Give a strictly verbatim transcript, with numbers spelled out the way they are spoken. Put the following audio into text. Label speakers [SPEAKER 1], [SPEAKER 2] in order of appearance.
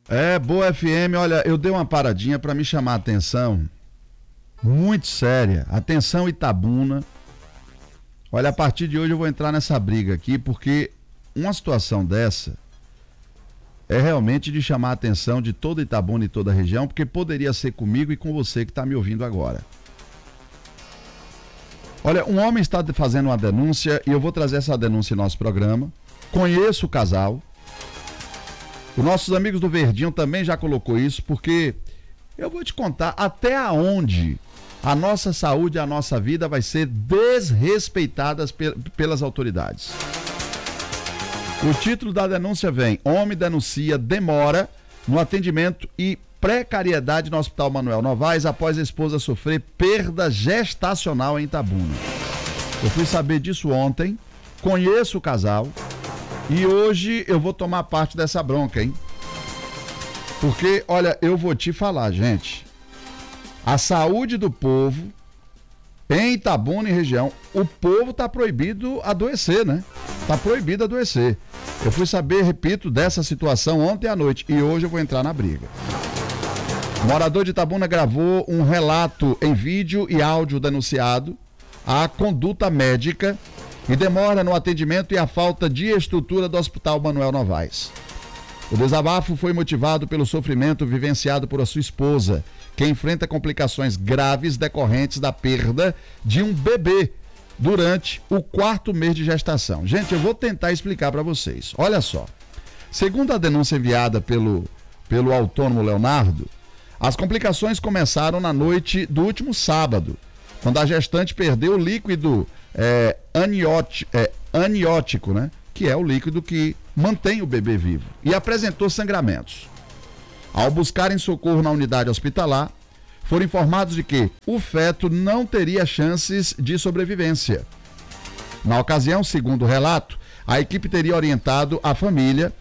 [SPEAKER 1] É, Boa F M, olha, eu dei uma paradinha para me chamar a atenção, muito séria. Atenção, Itabuna. Olha, a partir de hoje eu vou entrar nessa briga aqui, porque uma situação dessa é realmente de chamar a atenção de toda Itabuna e toda a região, porque poderia ser comigo e com você que está me ouvindo agora. Olha, um homem está fazendo uma denúncia e eu vou trazer essa denúncia em nosso programa. Conheço o casal. Os nossos amigos do Verdinho também já colocou isso, porque eu vou te contar até aonde a nossa saúde e a nossa vida vai ser desrespeitadas pe- pelas autoridades. O título da denúncia vem: homem denuncia demora no atendimento e precariedade no Hospital Manuel Novaes após a esposa sofrer perda gestacional em Itabuna. Eu fui saber disso ontem, conheço o casal e hoje eu vou tomar parte dessa bronca, hein? Porque, olha, eu vou te falar, gente, a saúde do povo em Itabuna e região, o povo tá proibido adoecer, né? Tá proibido adoecer. Eu fui saber, repito, dessa situação ontem à noite e hoje eu vou entrar na briga. O morador de Itabuna gravou um relato em vídeo e áudio denunciado a conduta médica e demora no atendimento e a falta de estrutura do Hospital Manuel Novaes. O desabafo foi motivado pelo sofrimento vivenciado por sua esposa, que enfrenta complicações graves decorrentes da perda de um bebê durante o quarto mês de gestação. Gente, eu vou tentar explicar para vocês. Olha só, segundo a denúncia enviada pelo, pelo autônomo Leonardo, as complicações começaram na noite do último sábado, quando a gestante perdeu o líquido é, anióti, é, aniótico, né? Que é o líquido que mantém o bebê vivo, e apresentou sangramentos. Ao buscarem socorro na unidade hospitalar, foram informados de que o feto não teria chances de sobrevivência. Na ocasião, segundo o relato, a equipe teria orientado a família